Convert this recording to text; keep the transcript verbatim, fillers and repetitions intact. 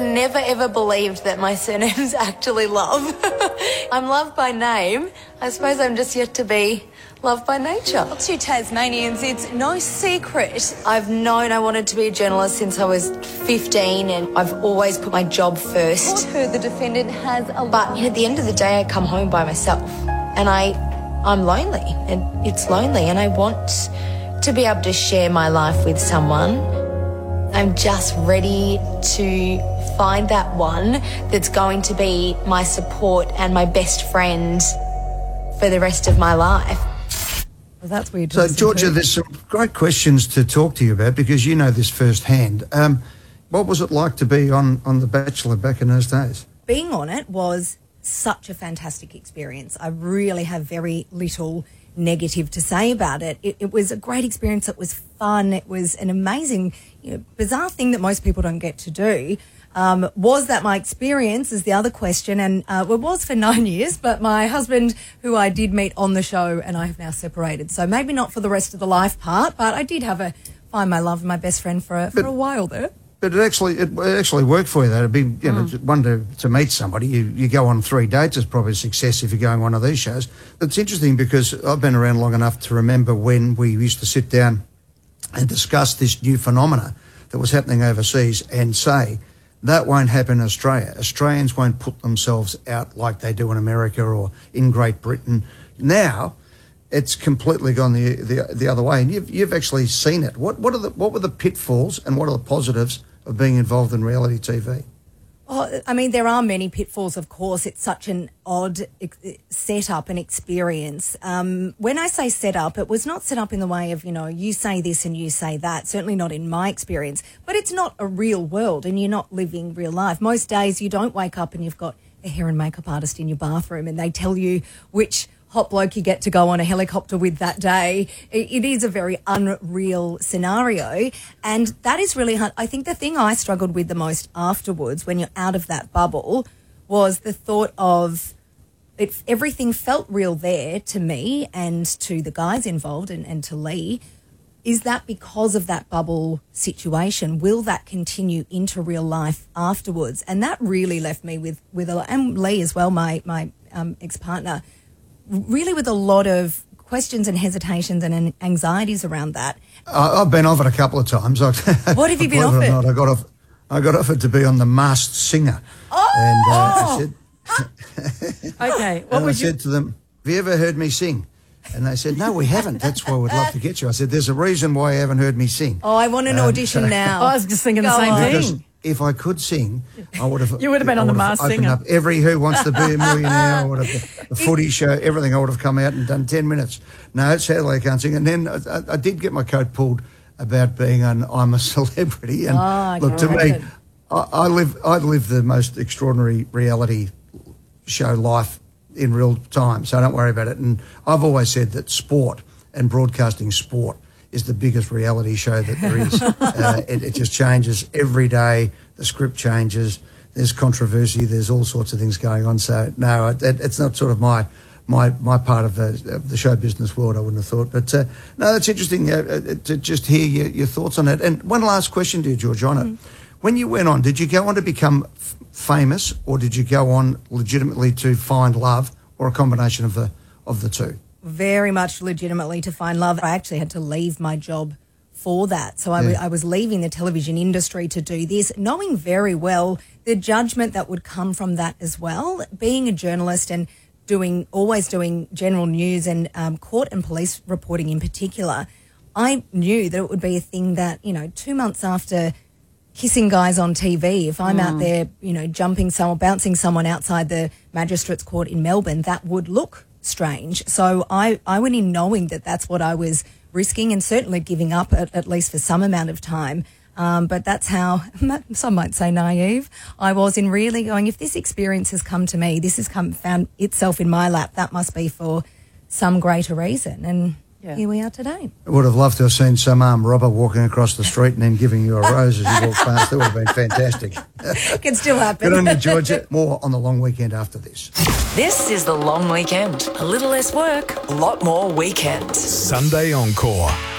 never ever believed that my surname's actually Love. I'm loved by name. I suppose I'm just yet to be loved by nature. To Tasmanians, it's no secret. I've known I wanted to be a journalist since I was fifteen, and I've always put my job first. Who the defendant has a... But at the end of the day, I come home by myself, and I, I'm lonely, and it's lonely, and I want to be able to share my life with someone. I'm just ready to find that one that's going to be my support and my best friend for the rest of my life. Well, that's weird. So, Georgia, there's some great questions to talk to you about because you know this firsthand. Um, what was it like to be on, on The Bachelor back in those days? Being on it was such a fantastic experience. I really have very little negative to say about it. It, it was a great experience. It was fun. It was an amazing, you know, bizarre thing that most people don't get to do. Um, was that my experience is the other question, and uh, it was for nine years, but my husband, who I did meet on the show, and I have now separated. So maybe not for the rest of the life part, but I did have a find my love and my best friend for a, for but, a while there. But it actually it, it actually worked for you. That'd be you know mm. one to, to meet somebody. You you go on three dates. It's probably a success if you're going on one of these shows. It's interesting because I've been around long enough to remember when we used to sit down and discuss this new phenomena that was happening overseas and say, that won't happen in Australia. Australians won't put themselves out like they do in America or in Great Britain. Now, it's completely gone the the, the other way, and you've you've actually seen it. What what are the what were the pitfalls and what are the positives of being involved in reality T V? Oh, I mean, there are many pitfalls, of course. It's such an odd setup and experience. Um, when I say set up, it was not set up in the way of, you know, you say this and you say that. Certainly not in my experience. But it's not a real world and you're not living real life. Most days you don't wake up and you've got a hair and makeup artist in your bathroom and they tell you which hot bloke you get to go on a helicopter with that day. It is a very unreal scenario, and that is really hard. I think the thing I struggled with the most afterwards, when you're out of that bubble, was the thought of it. Everything felt real there to me and to the guys involved and, and to Lee. Is that because of that bubble situation? Will that continue into real life afterwards? And that really left me with, with a, and Lee as well, my, my um, ex-partner, really with a lot of questions and hesitations and anxieties around that. I, I've been offered a couple of times. What have you been offered? Not, I got off, I got offered to be on The Masked Singer. Oh! And uh, oh. I said, okay. What and would I you... said to them, have you ever heard me sing? And they said, no, we haven't. That's why we'd love to get you. I said, there's a reason why you haven't heard me sing. Oh, I want an um, audition so now. I was just thinking Go the same on. thing. If I could sing, I would have. You would have been I on The would have Masked Singer. Up every Who Wants to Be a Millionaire, I would have, the footy show, everything. I would have come out and done ten minutes. No, sadly I can't sing. And then I, I did get my coat pulled about being an I'm a celebrity. And oh, look, to me, I, I live I live the most extraordinary reality show life in real time, so don't worry about it. And I've always said that sport and broadcasting sport is the biggest reality show that there is. uh, it, it just changes every day. The script changes. There's controversy. There's all sorts of things going on. So no, it, it's not sort of my my my part of the, of the show business world. I wouldn't have thought. But uh, no, that's interesting uh, to just hear your, your thoughts on it. And one last question to you, George, on it. Mm. When you went on, did you go on to become f- famous, or did you go on legitimately to find love, or a combination of the of the two? Very much legitimately to find love. I actually had to leave my job for that. So I, yeah. w- I was leaving the television industry to do this, knowing very well the judgment that would come from that as well. Being a journalist and doing always doing general news and um, court and police reporting in particular, I knew that it would be a thing that, you know, two months after kissing guys on T V, if I'm mm. out there, you know, jumping someone, bouncing someone outside the magistrate's court in Melbourne, that would look strange. So I, I went in knowing that that's what I was risking and certainly giving up at, at least for some amount of time. Um, but that's how, some might say naive, I was in really going, if this experience has come to me, this has come found itself in my lap, that must be for some greater reason. And yeah. here we are today. I would have loved to have seen some armed robber walking across the street and then giving you a rose as you walk past. That would have been fantastic. It can still happen. Good on you, Georgia. More on the long weekend after this. This is the long weekend. A little less work, a lot more weekend. Sunday Encore.